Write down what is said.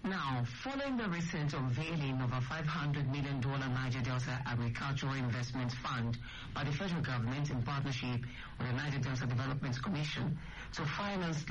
Now, following the recent unveiling of a $500 million Niger Delta Agricultural Investment Fund by the federal government in partnership with the Niger Delta Development Commission to finance